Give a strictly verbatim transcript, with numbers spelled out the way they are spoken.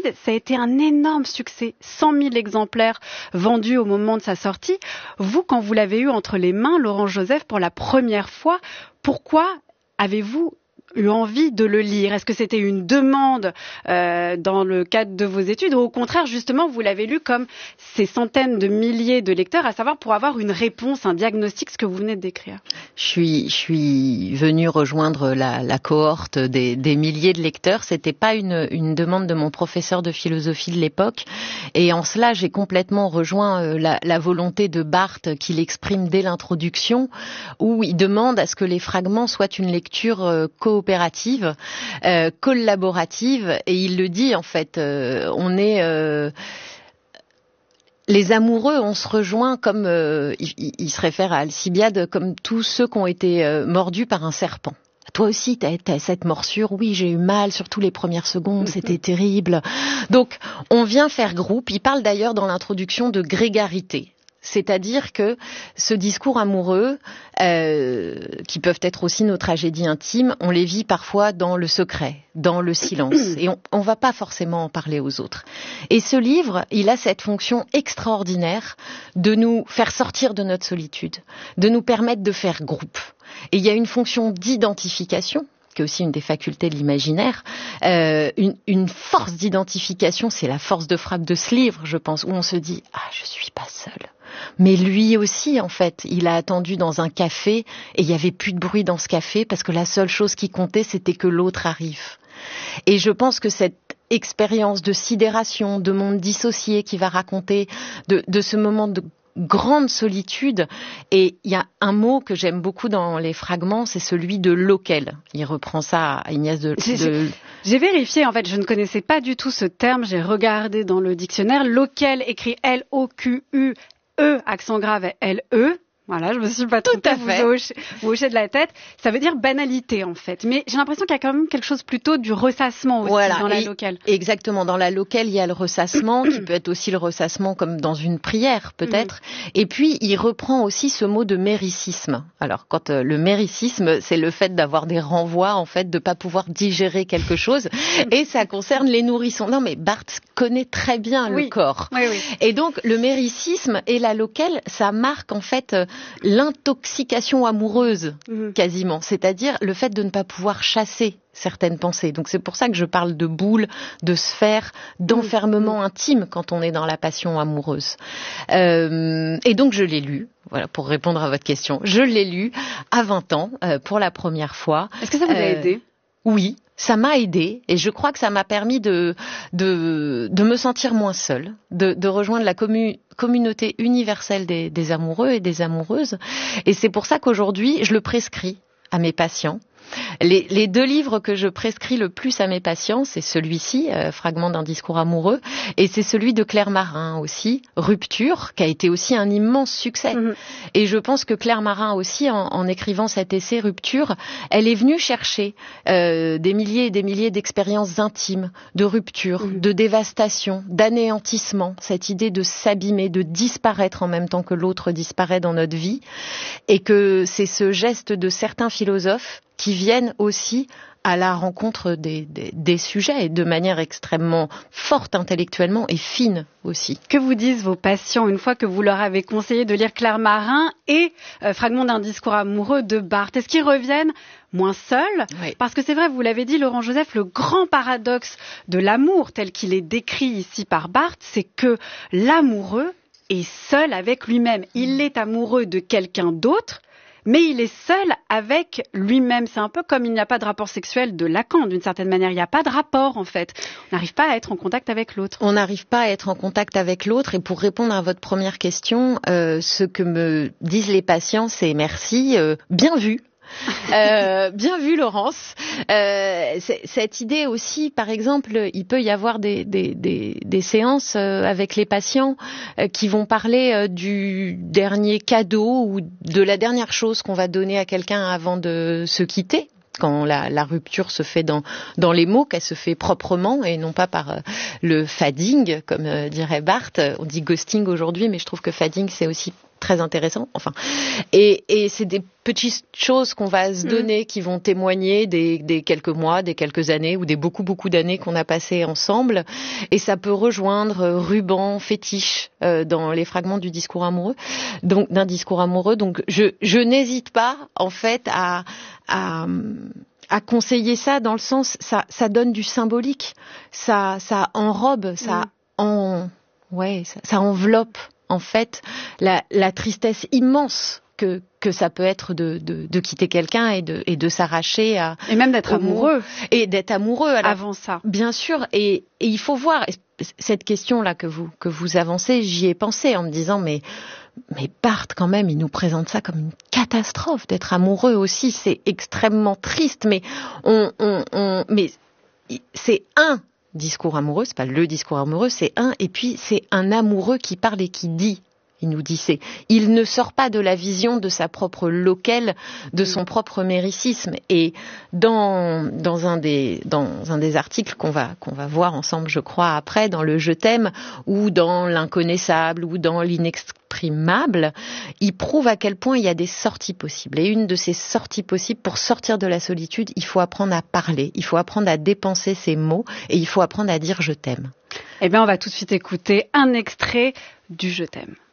rapide, ça a été un énorme succès, cent mille exemplaires vendus au moment de sa sortie. Vous, quand vous l'avez eu entre les mains, Laurent Joseph, pour la première fois, pourquoi avez-vous eu envie de le lire? Est-ce que c'était une demande euh, dans le cadre de vos études ou au contraire, justement, vous l'avez lu comme ces centaines de milliers de lecteurs, à savoir pour avoir une réponse, un diagnostic, ce que vous venez de décrire? Je suis, je suis venue rejoindre la, la cohorte des, des milliers de lecteurs. C'était pas une, une demande de mon professeur de philosophie de l'époque. Et en cela, j'ai complètement rejoint euh, la, la volonté de Barthes qu'il exprime dès l'introduction, où il demande à ce que les fragments soient une lecture euh, coopérative, euh, collaborative. Et il le dit, en fait, euh, on est... Euh, Les amoureux, on se rejoint comme, euh, il, il se réfère à Alcibiade, comme tous ceux qui ont été euh, mordus par un serpent. Toi aussi, t'as, t'as cette morsure. Oui, j'ai eu mal, surtout les premières secondes, c'était terrible. Donc, on vient faire groupe. Il parle d'ailleurs dans l'introduction de grégarité. C'est-à-dire que ce discours amoureux, euh, qui peuvent être aussi nos tragédies intimes, on les vit parfois dans le secret, dans le silence, et on ne va pas forcément en parler aux autres. Et ce livre, il a cette fonction extraordinaire de nous faire sortir de notre solitude, de nous permettre de faire groupe. Et il y a une fonction d'identification, qui est aussi une des facultés de l'imaginaire, euh, une, une force d'identification, c'est la force de frappe de ce livre, je pense, où on se dit « Ah, je suis pas seule ». Mais lui aussi, en fait, il a attendu dans un café et il y avait plus de bruit dans ce café parce que la seule chose qui comptait, c'était que l'autre arrive. Et je pense que cette expérience de sidération, de monde dissocié qui va raconter de, de ce moment de grande solitude, et il y a un mot que j'aime beaucoup dans les fragments, c'est celui de loquel. Il reprend ça à Ignace de... J'ai, de... j'ai vérifié, en fait, je ne connaissais pas du tout ce terme, j'ai regardé dans le dictionnaire, loquel écrit L O Q U E, accent grave L E. Voilà, je me suis pas trompée, vous hochez, vous hochez de la tête. Ça veut dire banalité, en fait. Mais j'ai l'impression qu'il y a quand même quelque chose plutôt du ressassement aussi voilà, dans la et, locale. Exactement. Dans la locale, il y a le ressassement, qui peut être aussi le ressassement comme dans une prière, peut-être. Mmh. Et puis, il reprend aussi ce mot de méricisme. Alors, quand euh, le méricisme, c'est le fait d'avoir des renvois, en fait, de pas pouvoir digérer quelque chose. Et ça concerne les nourrissons. Non, mais Barthes connaît très bien oui. le corps. Oui, oui. Et donc, le méricisme et la locale, ça marque, en fait, euh, l'intoxication amoureuse, mmh. quasiment. C'est-à-dire le fait de ne pas pouvoir chasser certaines pensées. Donc c'est pour ça que je parle de boule, de sphère, d'enfermement mmh. intime quand on est dans la passion amoureuse. Euh, et donc je l'ai lu, voilà, pour répondre à votre question. Je l'ai lu à vingt ans, euh, pour la première fois. Est-ce que ça vous a euh, aidé ? Oui. Ça m'a aidée et je crois que ça m'a permis de de de me sentir moins seule, de de rejoindre la commu, communauté universelle des, des amoureux et des amoureuses. Et c'est pour ça qu'aujourd'hui, je le prescris à mes patients. Les, les deux livres que je prescris le plus à mes patients, c'est celui-ci, euh, Fragment d'un discours amoureux, et c'est celui de Claire Marin aussi, Rupture, qui a été aussi un immense succès. Mmh. Et je pense que Claire Marin aussi, en, en écrivant cet essai Rupture, elle est venue chercher euh, des milliers et des milliers d'expériences intimes, de rupture, mmh. de dévastation, d'anéantissement, cette idée de s'abîmer, de disparaître en même temps que l'autre disparaît dans notre vie, et que c'est ce geste de certains philosophes qui viennent aussi à la rencontre des, des, des sujets et de manière extrêmement forte intellectuellement et fine aussi. Que vous disent vos patients une fois que vous leur avez conseillé de lire Claire Marin et euh, Fragment d'un discours amoureux de Barthes? Est-ce qu'ils reviennent moins seuls? Oui. Parce que c'est vrai, vous l'avez dit, Laurent Joseph, le grand paradoxe de l'amour tel qu'il est décrit ici par Barthes, c'est que l'amoureux est seul avec lui-même. Il est amoureux de quelqu'un d'autre, mais il est seul avec lui-même. C'est un peu comme il n'y a pas de rapport sexuel de Lacan, d'une certaine manière. Il n'y a pas de rapport, en fait. On n'arrive pas à être en contact avec l'autre. On n'arrive pas à être en contact avec l'autre. Et pour répondre à votre première question, euh, ce que me disent les patients, c'est merci, euh, bien vu. euh, bien vu, Laurence. Euh, cette idée aussi, par exemple, il peut y avoir des, des, des, des séances euh, avec les patients euh, qui vont parler euh, du dernier cadeau ou de la dernière chose qu'on va donner à quelqu'un avant de se quitter. Quand la, la rupture se fait dans, dans les mots, qu'elle se fait proprement et non pas par euh, le fading, comme euh, dirait Barthes. On dit ghosting aujourd'hui, mais je trouve que fading, c'est aussi très intéressant. Enfin, et, et c'est des petites choses qu'on va se donner, mmh. qui vont témoigner des, des quelques mois, des quelques années ou des beaucoup beaucoup d'années qu'on a passées ensemble. Et ça peut rejoindre ruban, fétiche euh, dans les fragments du discours amoureux, donc d'un discours amoureux. Donc je, je n'hésite pas en fait à, à à conseiller ça dans le sens, ça, ça donne du symbolique, ça, ça enrobe, ça mmh. en, ouais, ça, ça enveloppe en fait la, la tristesse immense que que ça peut être de de, de quitter quelqu'un et de et de s'arracher à et même d'être amoureux mot, et d'être amoureux alors, avant ça. Bien sûr, et et il faut voir cette question là que vous que vous avancez, j'y ai pensé en me disant mais Mais Barthes, quand même, il nous présente ça comme une catastrophe d'être amoureux aussi. C'est extrêmement triste, mais on, on, on, mais c'est un discours amoureux. C'est pas le discours amoureux, c'est un. Et puis c'est un amoureux qui parle et qui dit. Il nous dit c'est. Il ne sort pas de la vision de sa propre loquelle, de son propre méricisme. Et dans dans un des dans un des articles qu'on va qu'on va voir ensemble, je crois après, dans le Je t'aime ou dans l'inconnaissable ou dans l'inexprimable, il prouve à quel point il y a des sorties possibles. Et une de ces sorties possibles pour sortir de la solitude, il faut apprendre à parler, il faut apprendre à dépenser ses mots et il faut apprendre à dire je t'aime. Eh bien, on va tout de suite écouter un extrait du Je t'aime.